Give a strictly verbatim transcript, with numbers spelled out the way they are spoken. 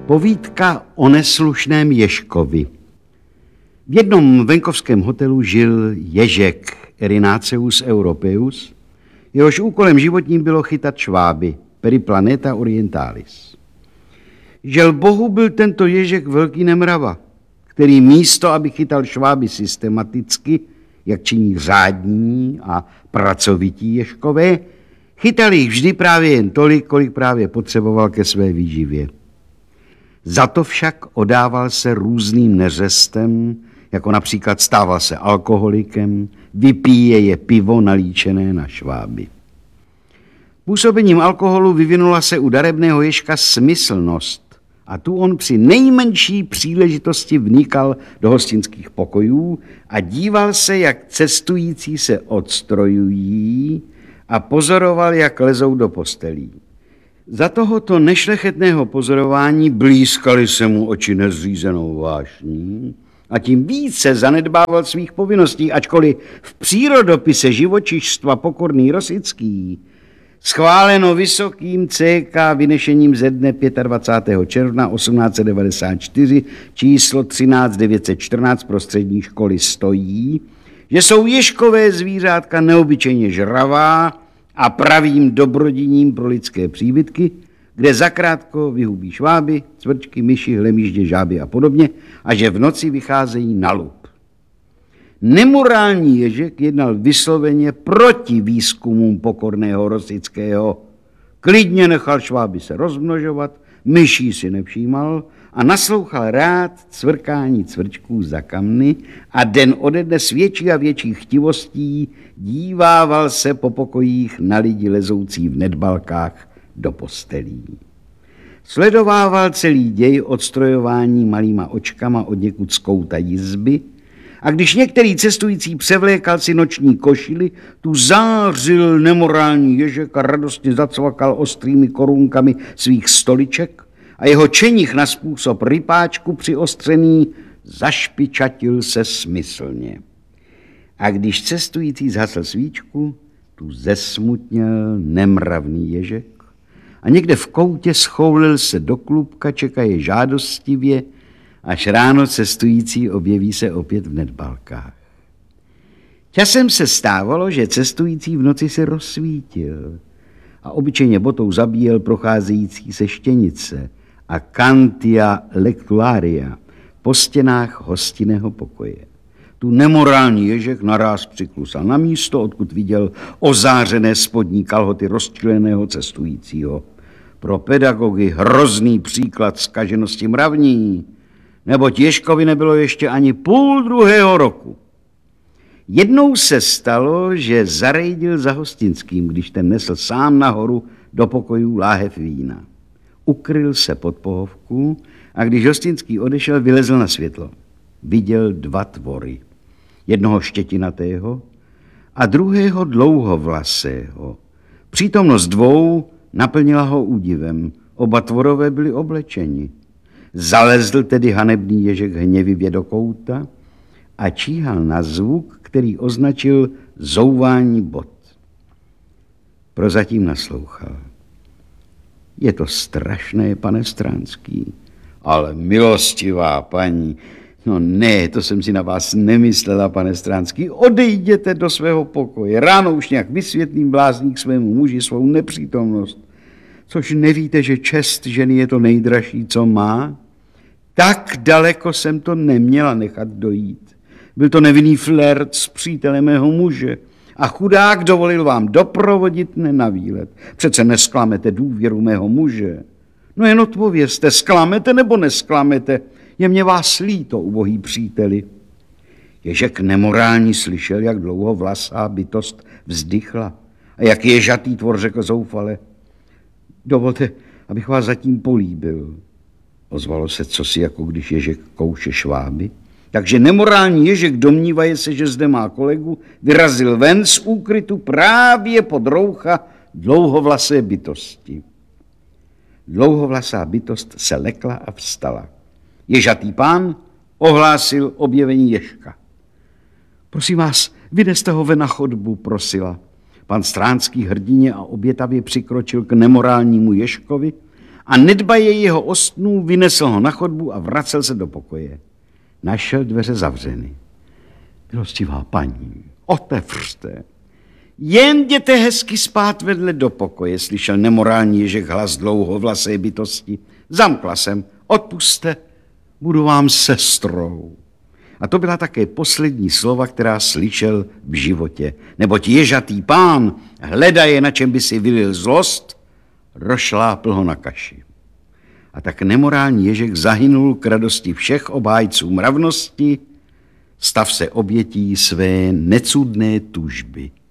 Povídka o neslušném ježkovi. V jednom venkovském hotelu žil ježek Erinaceus europeus, jehož úkolem životním bylo chytat šváby, Periplaneta orientalis. Žel bohu byl tento ježek velký nemrava, který místo, aby chytal šváby systematicky, jak činí řádní a pracovití ježkové, chytal jich vždy právě jen tolik, kolik právě potřeboval ke své výživě. Za to však odával se různým neřestem, jako například stával se alkoholikem, vypíje je pivo nalíčené na šváby. Působením alkoholu vyvinula se u darebného ježka smyslnost a tu on při nejmenší příležitosti vnikal do hostinských pokojů a díval se, jak cestující se odstrojují a pozoroval, jak lezou do postelí. Za tohoto nešlechetného pozorování blýskaly se mu oči nezřízenou vášní a tím více zanedbával svých povinností, ačkoliv v přírodopise živočišstva Pokorný Rosický schváleno vysokým C K vynešením ze dne dvacátého pátého června osmnáct set devadesát čtyři číslo třináct devět set čtrnáct pro střední školy stojí, že jsou ježkové zvířátka neobyčejně žravá a pravým dobrodiním pro lidské příbytky, kde zakrátko vyhubí šváby, cvrčky, myši, hlemýždě, žáby a podobně, a že v noci vycházejí na lup. Nemorální ježek jednal vysloveně proti výzkumům Pokorného Rosického. Klidně nechal šváby se rozmnožovat, myší si nevšímal a naslouchal rád cvrkání cvrčků za kamny a den ode dne s větší a větší chtivostí dívával se po pokojích na lidi lezoucí v nedbalkách do postelí. Sledovával celý děj odstrojování malýma očkama od někud z kouta jizby a když některý cestující převlékal si noční košili, tu zářil nemorální ježek a radostně zacvakal ostrými korunkami svých stoliček a jeho čenich na způsob rypáčku přiostřený zašpičatil se smyslně. A když cestující zhasl svíčku, tu zesmutněl nemravný ježek a někde v koutě schoulil se do klubka, čekaje žádostivě, až ráno cestující objeví se opět v nedbalkách. Časem se stávalo, že cestující v noci se rozsvítil a obyčejně botou zabíjel procházející se štěnice a cantia lectuaria po stěnách hostinného pokoje. Tu nemorální ježek naráz přiklusal na místo, odkud viděl ozářené spodní kalhoty rozčileného cestujícího. Pro pedagogy hrozný příklad zkaženosti mravní, neboť ježkovi nebylo ještě ani půl druhého roku. Jednou se stalo, že zarejdil za hostinským, když ten nesl sám nahoru do pokojů láhev vína. Ukryl se pod pohovku a když hostinský odešel, vylezl na světlo. Viděl dva tvory. Jednoho štětinatého a druhého dlouhovlasého. Přítomnost dvou naplnila ho údivem. Oba tvorové byli oblečeni. Zalezl tedy hanebný ježek hněvivě do kouta a číhal na zvuk, který označil zouvání bot. Prozatím naslouchal. Je to strašné, pane Stránský. Ale milostivá paní, no ne, to jsem si na vás nemyslela, pane Stránský. Odejděte do svého pokoje. Ráno už nějak vysvětlím blázník svému muži svou nepřítomnost. Což nevíte, že čest ženy je to nejdražší, co má? Tak daleko jsem to neměla nechat dojít. Byl to nevinný flirt s přítelem mého muže. A chudák dovolil vám doprovodit mne na výlet. Přece nesklamete důvěru mého muže. No jen odpovězte, sklamete nebo nesklamete? Je mě vás líto, ubohý příteli. Ježek nemorální slyšel, jak dlouho vlasá bytost vzdychla a jak ježatý tvor řekl zoufale. Dovolte, abych vás zatím políbil. Ozvalo se cosi, jako když ježek kouše šváby. Takže nemorální ježek, domnívaje se, že zde má kolegu, vyrazil ven z úkrytu právě pod roucha dlouhovlasé bytosti. Dlouhovlasá bytost se lekla a vstala. Ježatý pán ohlásil objevení ježka. Prosím vás, vyneste ho ven na chodbu, prosila. Pan Stránský hrdině a obětavě přikročil k nemorálnímu ježkovi a nedbaje jeho ostnů vynesl ho na chodbu a vracel se do pokoje. Našel dveře zavřeny. Milostivá paní, otevřte. Jen jděte hezky spát vedle do pokoje, slyšel nemorální Ježek hlas dlouhovlasé bytosti. Zamkla jsem, odpuste, budu vám sestrou. A to byla také poslední slova, která slyšel v životě. Neboť ježatý pán hledaje, na čem by si vylil zlost, rošlápl ho na kaši. A tak nemorální Ježek zahynul k radosti všech obhájců mravnosti, stav se obětí své necudné tužby.